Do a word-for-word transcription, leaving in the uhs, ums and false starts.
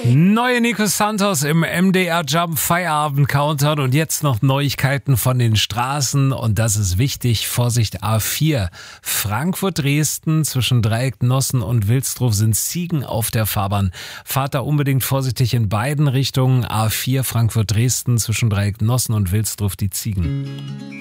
Neue Nico Santos im M D R Jump Feierabend Countdown und jetzt noch Neuigkeiten von den Straßen und das ist wichtig. Vorsicht A vier. Frankfurt-Dresden zwischen Dreiecknossen und Wilsdruff sind Ziegen auf der Fahrbahn. Fahrt da unbedingt vorsichtig in beiden Richtungen. A vier Frankfurt-Dresden zwischen Dreiecknossen und Wilsdruff die Ziegen.